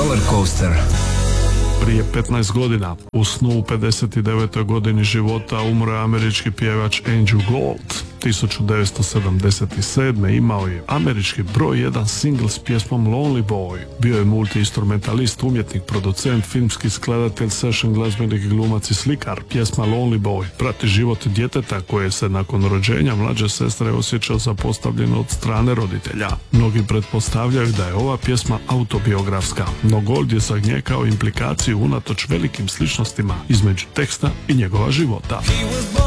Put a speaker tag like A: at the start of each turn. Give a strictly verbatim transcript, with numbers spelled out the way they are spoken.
A: Roller Coaster.
B: Prije petnaest godina, u snu u pedeset devetoj godini života, umro je američki pjevač Andrew Gold. tisuću devetsto sedamdeset sedme. imao je američki broj jedan singl s pjesmom Lonely Boy. Bio je multi-instrumentalist, umjetnik, producent, filmski skladatelj, session glazbenik, glumac i slikar. Pjesma Lonely Boy prati život djeteta koje se nakon rođenja mlađe sestre osjećao zapostavljeno od strane roditelja. Mnogi pretpostavljaju da je ova pjesma autobiografska, no Gold je zagnjekao implikaciju unatoč velikim sličnostima između teksta i njegova života.